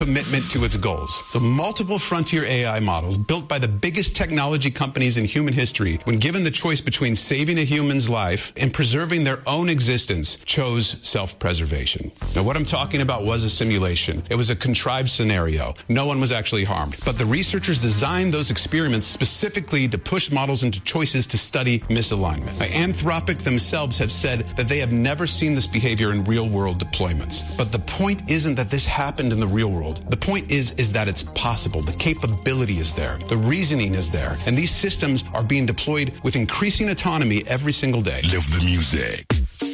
commitment to its goals. So multiple frontier AI models built by the biggest technology companies in human history, when given the choice between saving a human's life and preserving their own existence, chose self-preservation. Now, what I'm talking about was a simulation. It was a contrived scenario. No one was actually harmed. But the researchers designed those experiments specifically to push models into choices to study misalignment. Now, Anthropic themselves have said that they have never seen this behavior in real-world deployments. But the point isn't that this happened in the real world. The point is that it's possible. The capability is there. The reasoning is there. And these systems are being deployed with increasing autonomy every single day. Live the music.